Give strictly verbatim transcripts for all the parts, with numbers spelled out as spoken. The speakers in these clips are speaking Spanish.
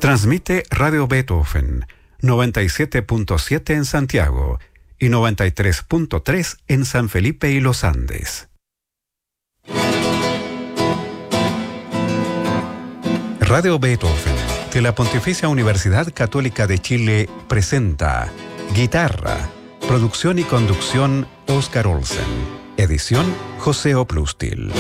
Transmite Radio Beethoven, noventa y siete punto siete en Santiago y noventa y tres punto tres en San Felipe y Los Andes. Radio Beethoven, de la Pontificia Universidad Católica de Chile, presenta Guitarra, producción y conducción Oscar Olsen, edición José Oplustil.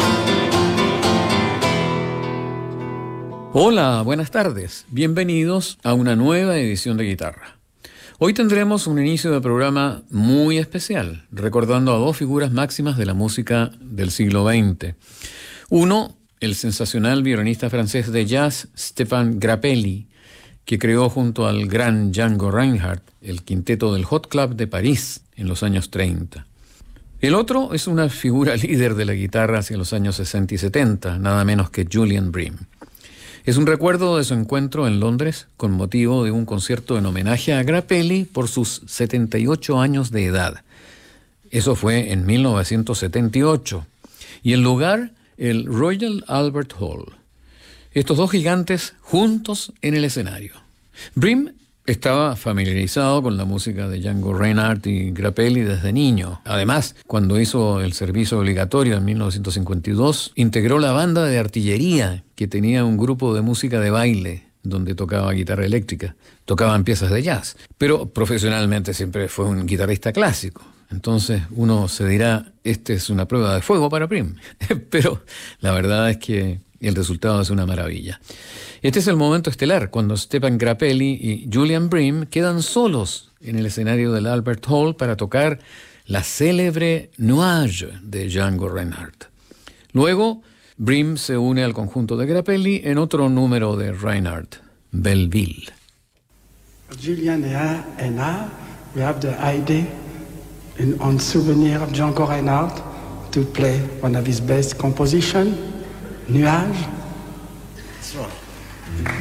Hola, buenas tardes. Bienvenidos a una nueva edición de Guitarra. Hoy tendremos un inicio de programa muy especial, recordando a dos figuras máximas de la música del siglo veinte. Uno, el sensacional violinista francés de jazz Stéphane Grappelli, que creó junto al gran Django Reinhardt el quinteto del Hot Club de París en los años treinta. El otro es una figura líder de la guitarra hacia los años sesenta y setenta, nada menos que Julian Bream. Es un recuerdo de su encuentro en Londres con motivo de un concierto en homenaje a Grappelli por sus setenta y ocho años de edad. Eso fue en mil novecientos setenta y ocho. Y el lugar, el Royal Albert Hall. Estos dos gigantes juntos en el escenario. Bream estaba familiarizado con la música de Django Reinhardt y Grappelli desde niño. Además, cuando hizo el servicio obligatorio en mil novecientos cincuenta y dos, integró la banda de artillería que tenía un grupo de música de baile donde tocaba guitarra eléctrica. Tocaban piezas de jazz, pero profesionalmente siempre fue un guitarrista clásico. Entonces uno se dirá, esta es una prueba de fuego para Bream. Pero la verdad es que el resultado es una maravilla. Este es el momento estelar, cuando Stéphane Grappelli y Julian Bream quedan solos en el escenario del Albert Hall para tocar la célebre Nuage de Django Reinhardt. Luego, Bream se une al conjunto de Grappelli en otro número de Reinhardt, Belleville. Julian and I, we have the idea in, on souvenir of Django Reinhardt to play one of his best compositions, Nuage. That's right.